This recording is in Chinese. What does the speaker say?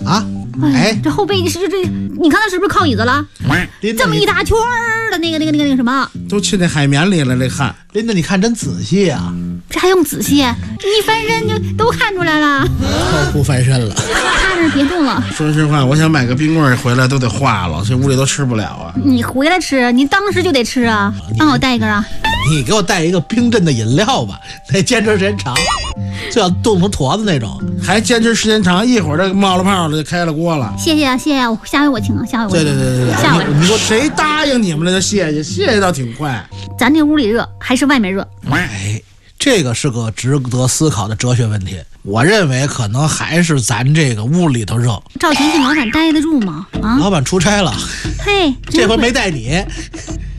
啊？ 哎，这后背这，你看他是不是靠椅子了？这么一大圈儿的那个什么， 都去那海绵里了，这汗。 琳达，你看真仔细啊！ 这还用仔细？一翻身就都看出来了。 靠谱翻身了， 踏实别动了。 说实话，我想买个冰棍回来都得化了，这屋里都吃不了啊。 你回来吃，你当时就得吃啊。帮我带一根啊。 你给我带一个冰镇的饮料吧，得坚持时间长，就要冻成坨子那种。 还坚持时间长，一会儿这冒了泡了就开了锅了。 谢谢啊，谢谢啊，下回我请啊，下回我请。 对， 下回你说谁答应你们了就谢谢倒挺快。 咱这屋里热还是外面热？ 哎，这个是个值得思考的哲学问题。我认为可能还是咱这个屋里头热。 赵全信老板待得住吗？啊， 老板出差了， 嘿， 这回没带你。